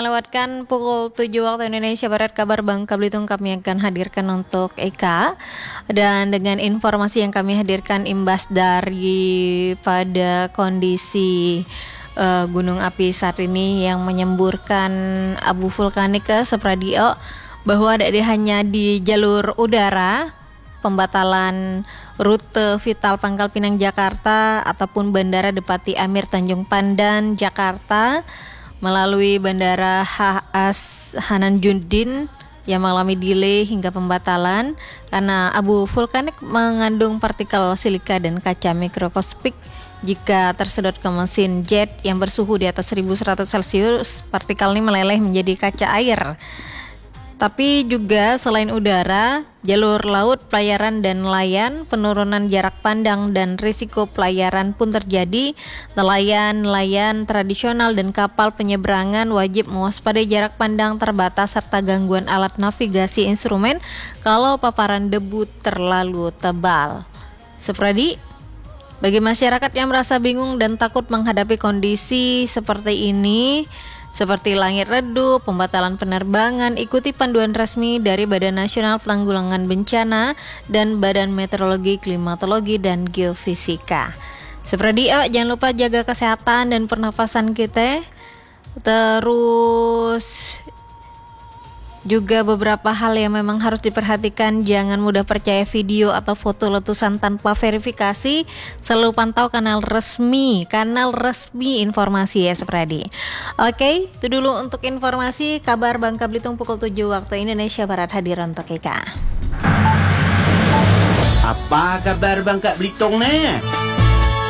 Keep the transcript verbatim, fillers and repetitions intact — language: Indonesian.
Lewatkan pukul tujuh waktu Indonesia Barat, kabar Bangka Belitung kami akan hadirkan untuk Eka. Dan dengan informasi yang kami hadirkan imbas dari pada kondisi uh, gunung api saat ini yang menyemburkan abu vulkanik ke Sepradio, bahwa tidak hanya di jalur udara, pembatalan rute vital Pangkal Pinang Jakarta ataupun Bandara Depati Amir Tanjung Pandan Jakarta melalui Bandara H S Hananjudin yang mengalami delay hingga pembatalan karena abu vulkanik mengandung partikel silika dan kaca mikroskopik. Jika tersedot ke mesin jet yang bersuhu di atas seribu seratus Celcius, partikel ini meleleh menjadi kaca air. Tapi juga selain udara, jalur laut, pelayaran dan nelayan, penurunan jarak pandang dan risiko pelayaran pun terjadi. Nelayan-nelayan tradisional dan kapal penyeberangan wajib mewaspadai jarak pandang terbatas serta gangguan alat navigasi instrumen kalau paparan debu terlalu tebal. Supradi, bagi masyarakat yang merasa bingung dan takut menghadapi kondisi seperti ini, seperti langit redup, pembatalan penerbangan, ikuti panduan resmi dari Badan Nasional Penanggulangan Bencana dan Badan Meteorologi, Klimatologi, dan Geofisika. Seperti oh, jangan lupa jaga kesehatan dan pernafasan kita. Terus juga beberapa hal yang memang harus diperhatikan, jangan mudah percaya video atau foto letusan tanpa verifikasi. Selalu pantau kanal resmi, kanal resmi informasi ya Sepradi. Oke, itu dulu untuk informasi kabar Bangka Belitung pukul tujuh waktu Indonesia Barat hadir untuk Eka. Apa kabar Bangka Belitung nih?